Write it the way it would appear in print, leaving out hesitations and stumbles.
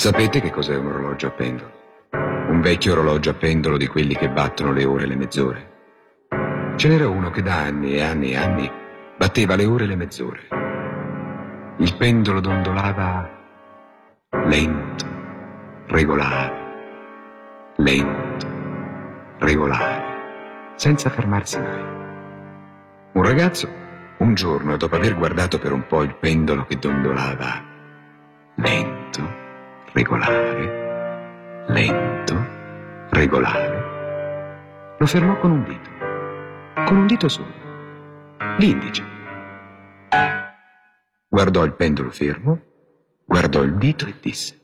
Sapete che cos'è un orologio a pendolo? Un vecchio orologio a pendolo di quelli che battono le ore e le mezz'ore. Ce n'era uno che da anni e anni e anni batteva le ore e le mezz'ore. Il pendolo dondolava lento, regolare, lento, regolare, senza fermarsi mai. Un ragazzo, un giorno, dopo aver guardato per un po' il pendolo che dondolava lento, regolare, lento, regolare, lo fermò con un dito solo, l'indice. Guardò il pendolo fermo, guardò il dito e disse: